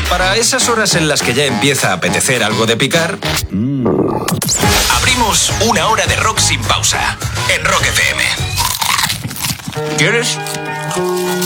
Para esas horas en las que ya empieza a apetecer algo de picar, abrimos una hora de rock sin pausa en Rock FM. ¿Quieres?